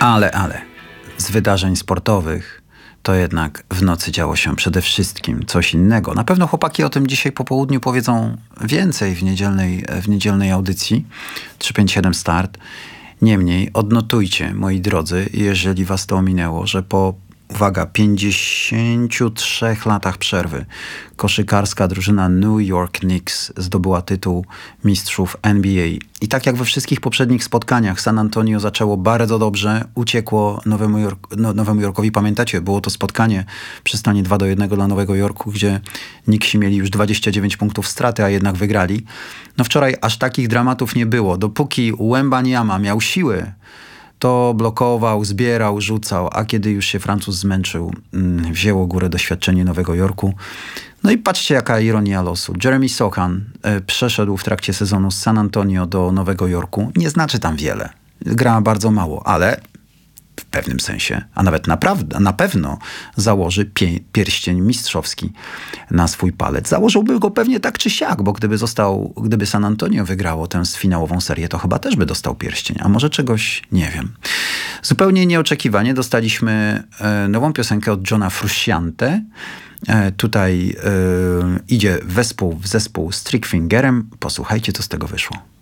Ale z wydarzeń sportowych to jednak w nocy działo się przede wszystkim coś innego. Na pewno chłopaki o tym dzisiaj po południu powiedzą więcej w niedzielnej audycji 357 Start. Niemniej odnotujcie, moi drodzy, jeżeli was to ominęło, że po, uwaga, 53 latach przerwy koszykarska drużyna New York Knicks zdobyła tytuł mistrzów NBA. I tak jak we wszystkich poprzednich spotkaniach, San Antonio zaczęło bardzo dobrze, uciekło Nowemu Jorkowi. Pamiętacie, było to spotkanie przy stanie 2-1 dla Nowego Jorku, gdzie Knicksi mieli już 29 punktów straty, a jednak wygrali. No wczoraj aż takich dramatów nie było. Dopóki Wembanyama miał siły, to blokował, zbierał, rzucał, a kiedy już się Francuz zmęczył, wzięło górę doświadczenie Nowego Jorku. No i patrzcie, jaka ironia losu. Jeremy Sochan przeszedł w trakcie sezonu z San Antonio do Nowego Jorku. Nie znaczy tam wiele. Gra bardzo mało, ale w pewnym sensie, a nawet na pewno założy pierścień mistrzowski na swój palec. Założyłby go pewnie tak czy siak, bo gdyby San Antonio wygrało tę finałową serię, to chyba też by dostał pierścień, a może czegoś nie wiem. Zupełnie nieoczekiwanie dostaliśmy nową piosenkę od Johna Frusciante. Tutaj idzie w zespół z Trick Fingerem. Posłuchajcie, co z tego wyszło.